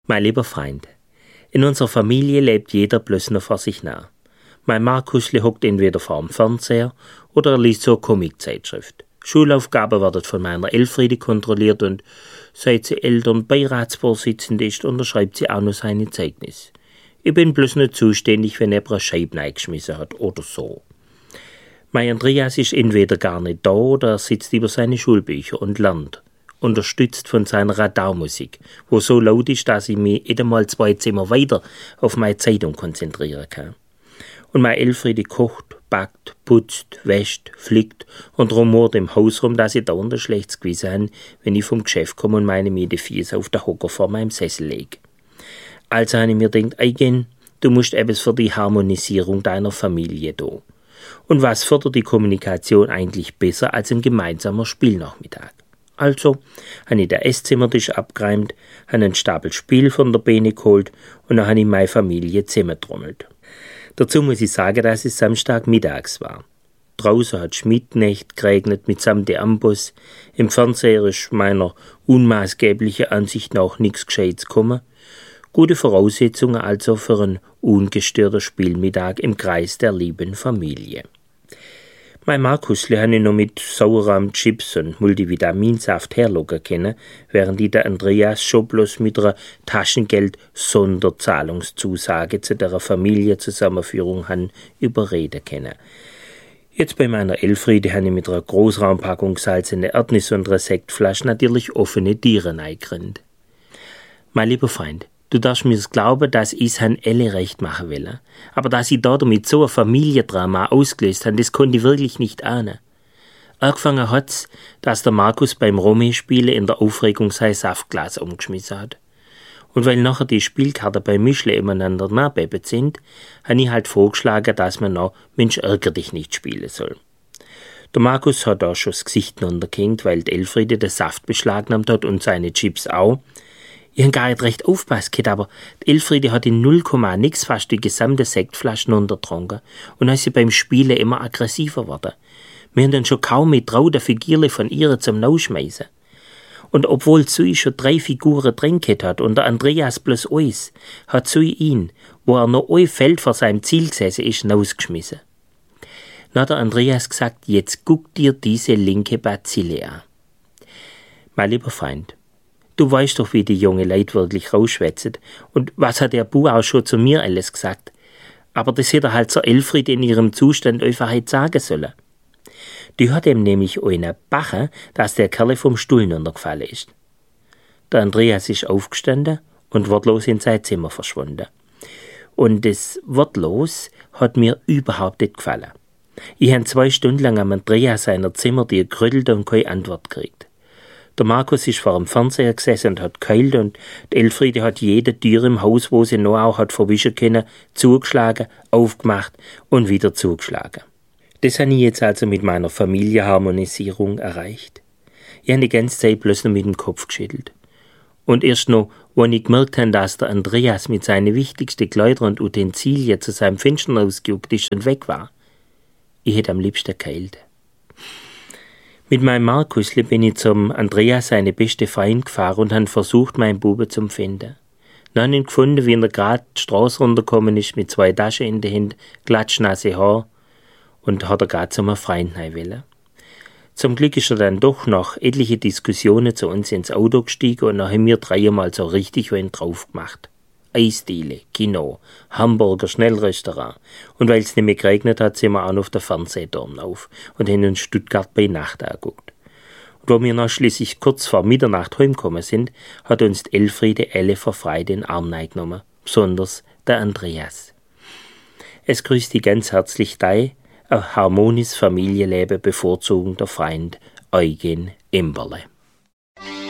Mein lieber Freund, in unserer Familie lebt jeder bloß noch vor sich nach. Mein Markusli hockt entweder vor dem Fernseher oder er liest so eine Comiczeitschrift. Schulaufgaben werden von meiner Elfriede kontrolliert und seit sie Elternbeiratsvorsitzende ist, unterschreibt sie auch noch seine Zeugnis. Ich bin bloß nicht zuständig, wenn jemand eine Scheibe reingeschmissen hat oder so. Mein Andreas ist entweder gar nicht da oder er sitzt über seine Schulbücher und lernt, unterstützt von seiner Radaumusik, wo so laut ist, dass ich mich nicht einmal 2 Zimmer weiter auf meine Zeitung konzentrieren kann. Und meine Elfriede kocht, backt, putzt, wäscht, flickt und rumort im Haus rum, dass ich da unter schlechtes Gewissen habe, wenn ich vom Geschäft komme und meine Miedefies auf der Hocker vor meinem Sessel lege. Also habe ich mir gedacht, Eugen, du musst etwas für die Harmonisierung deiner Familie tun. Und was fördert die Kommunikation eigentlich besser als ein gemeinsamer Spielnachmittag? Also habe ich den Esszimmertisch abgeräumt, habe einen Stapel Spiel von der Beine geholt und dann habe ich meine Familie zusammengetrommelt. Dazu muss ich sagen, dass es Samstagmittags war. Draußen hat es Mittnacht geregnet mitsamt der Amboss. Im Fernseher ist meiner unmaßgeblichen Ansicht nach nichts Gescheites gekommen. Gute Voraussetzungen also für einen ungestörten Spielmittag im Kreis der lieben Familie. Mein Markusli habe ich noch mit Sauerrahm, Chips und Multivitaminsaft herlocken können, während ich der Andreas schon bloß mit einer Taschengeld-Sonderzahlungszusage zu der Familienzusammenführung han überreden können. Jetzt bei meiner Elfriede habe ich mit einer Großraumpackung salzene Erdnüsse und einer Sektflasche natürlich offene Tiere eingerannt. Mein lieber Freund, du darfst mir glauben, dass ich's han alle recht machen will. Aber dass ich da damit so ein Familiendrama ausgelöst habe, das konnte ich wirklich nicht ahnen. Angefangen hat's, dass der Markus beim Romé-Spielen in der Aufregung sein Saftglas umgeschmissen hat. Und weil nachher die Spielkarten beim Mischle ineinander nachbeben sind, habe ich halt vorgeschlagen, dass man noch Mensch ärger dich nicht spielen soll. Der Markus hat da schon das Gesicht runtergehängt, weil die Elfriede den Saft beschlagnahmt hat und seine Chips auch. Ich habe gar nicht recht aufgepasst, aber die Elfriede hat in 0, nix fast die gesamte Sektflasche untergetrunken und ist sie beim Spielen immer aggressiver geworden. Wir haben dann schon kaum mit traut, der Figürle von ihr zum Nauschmeißen. Und obwohl Sui schon 3 Figuren drin hat und der Andreas bloß eins, hat Sui ihn, wo er noch ein Feld vor seinem Ziel gesessen ist, rausgeschmissen. Dann hat der Andreas gesagt, jetzt guck dir diese linke Bazille an. Mein lieber Freund, du weißt doch, wie die junge Leute wirklich rausschwätzen. Und was hat der Bu auch schon zu mir alles gesagt? Aber das hätte er halt zur Elfriede in ihrem Zustand einfach halt sagen sollen. Die hat ihm nämlich eine Bache, dass der Kerl vom Stuhl runtergefallen ist. Der Andreas ist aufgestanden und wortlos in sein Zimmer verschwunden. Und das wortlos hat mir überhaupt nicht gefallen. Ich habe 2 Stunden lang am Andreas seiner Zimmertür gerüttelt und keine Antwort gekriegt. Der Markus ist vor dem Fernseher gesessen und hat geheult und die Elfriede hat jede Tür im Haus, wo sie noch auch hat verwischen können, zugeschlagen, aufgemacht und wieder zugeschlagen. Das habe ich jetzt also mit meiner Familienharmonisierung erreicht. Ich habe die ganze Zeit bloß noch mit dem Kopf geschüttelt. Und erst noch, als ich gemerkt habe, dass der Andreas mit seinen wichtigsten Kleidern und Utensilien zu seinem Fenster rausgeguckt ist und weg war, ich hätte am liebsten geheult. Mit meinem Markusli bin ich zum Andreas, seine beste Freund, gefahren und habe versucht, meinen Buben zu finden. Dann habe ich ihn gefunden, wie er gerade die Straße runtergekommen ist, mit 2 Taschen in der Hand, klatschnasse Haar, und hat er gerade zum Freund wollen. Zum Glück ist er dann doch nach etliche Diskussionen zu uns ins Auto gestiegen und dann haben wir 3 Mal so richtig einen drauf gemacht. Eisdiele, Kino, Hamburger Schnellrestaurant. Und weil es nicht mehr geregnet hat, sind wir auch noch auf der Fernsehturm auf und haben in Stuttgart bei Nacht angeguckt. Und wo wir noch schließlich kurz vor Mitternacht heimgekommen sind, hat uns die Elfriede alle verfreit in den Arm genommen, besonders der Andreas. Es grüßt dich ganz herzlich ein harmonisches Familienleben bevorzugender Freund Eugen Imberle.